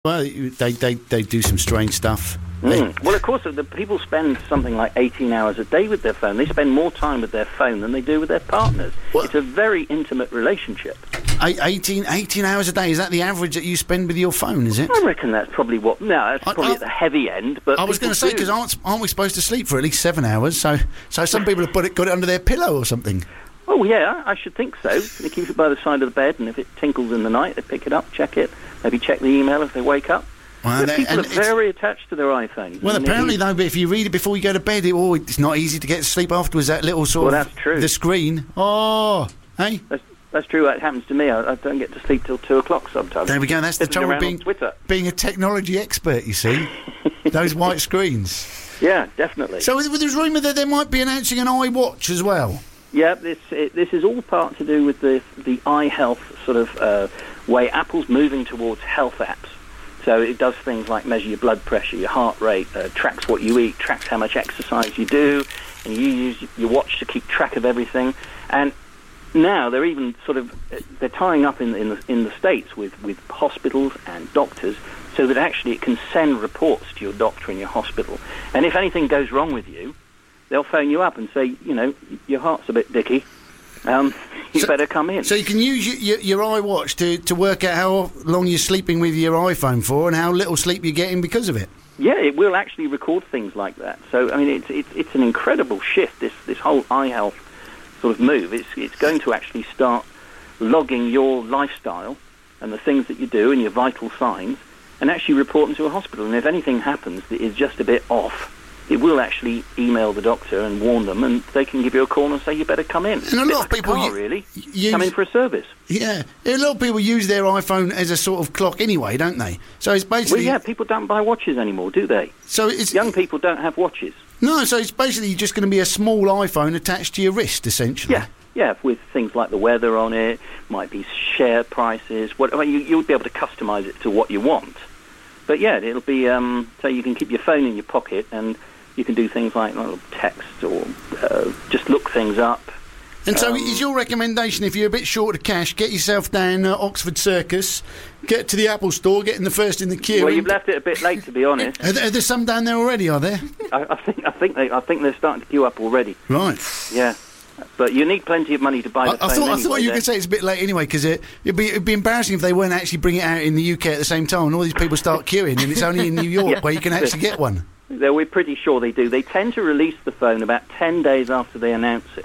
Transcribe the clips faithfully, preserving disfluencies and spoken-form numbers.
Well, they, they, they do some strange stuff. Mm. Well, of course, the people spend something like eighteen hours a day with their phone. They spend more time with their phone than they do with their partners. What? It's a very intimate relationship. eighteen, eighteen hours a day, is that the average that you spend with your phone, is it? I reckon that's probably what... No, that's probably I, I, at the heavy end, but... I was going to say, because aren't, aren't we supposed to sleep for at least seven hours? So so some people have put it, got it under their pillow or something. Oh, yeah, I should think so. They keep it by the side of the bed, and if it tinkles in the night, they pick it up, check it, maybe check the email if they wake up. Well, they, people are very attached to their iPhones. Well, apparently, though, but if you read it before you go to bed, it, oh, it's not easy to get to sleep afterwards, that little sort well, of... that's true. The screen. Oh, hey? That's, that's true. It happens to me. I, I don't get to sleep till two o'clock sometimes. There we go. That's the trouble being, being a technology expert, you see. Those white screens. Yeah, definitely. So there's rumour that they might be announcing an iWatch as well. Yeah, this it, this is all part to do with the the eye health sort of uh, way Apple's moving towards health apps. So it does things like measure your blood pressure, your heart rate, uh, tracks what you eat, tracks how much exercise you do, and you use your watch to keep track of everything. And now they're even sort of they're tying up in in the, in the States with with hospitals and doctors, so that actually it can send reports to your doctor in your hospital. And if anything goes wrong with you, they'll phone you up and say, you know, your heart's a bit dicky. Um, you so, better come in. So you can use your, your, your iWatch to, to work out how long you're sleeping with your iPhone for and how little sleep you're getting because of it. Yeah, it will actually record things like that. So, I mean, it's it's, it's an incredible shift, this, this whole eye health sort of move. It's, it's going to actually start logging your lifestyle and the things that you do and your vital signs and actually report them to a hospital. And if anything happens that is just a bit off, it will actually email the doctor and warn them, and they can give you a call and say you better come in. And a lot like of people a car, u- really use, come in for a service. Yeah, a lot of people use their iPhone as a sort of clock anyway, don't they? So it's basically well, yeah, people don't buy watches anymore, do they? So it's young people don't have watches. No, so it's basically just going to be a small iPhone attached to your wrist, essentially. Yeah, yeah, with things like the weather on it, might be share prices. What I mean, you, you'll be able to customise it to what you want. But yeah, it'll be um, so you can keep your phone in your pocket and you can do things like uh, text or uh, just look things up. And so um, is your recommendation, if you're a bit short of cash, get yourself down uh, Oxford Circus, get to the Apple store, get in the first in the queue. Well, you've left it a bit late, to be honest. Are there, are there some down there already, are there? I, I think I think they I think they're starting to queue up already. Right. Yeah. But you need plenty of money to buy the I, phone I thought, anyway, I thought you then. could say it's a bit late anyway, because it, it'd, be, it'd be embarrassing if they weren't actually bringing it out in the U K at the same time and all these people start queuing and it's only in New York yeah. where you can actually get one. We're pretty sure they do. They tend to release the phone about ten days after they announce it.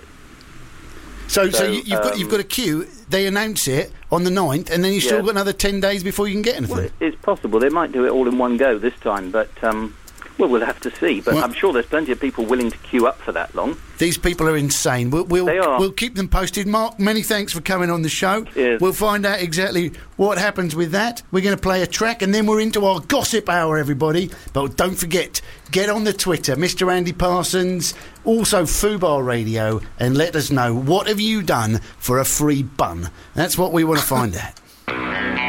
So, so, so you, you've um, got you've got a queue. They announce it on the ninth, and then you've yeah. still got another ten days before you can get anything. Well, it's possible they might do it all in one go this time, but um, well, we'll have to see. But well, I'm sure there's plenty of people willing to queue up for that long. These people are insane. We'll we'll, they are. we'll keep them posted. Mark, many thanks for coming on the show. Cheers. We'll find out exactly what happens with that. We're going to play a track, and then we're into our gossip hour, everybody. But don't forget, get on the Twitter, Mister Andy Parsons, also Fubar Radio, and let us know, what have you done for a free bun? That's what we want to find out.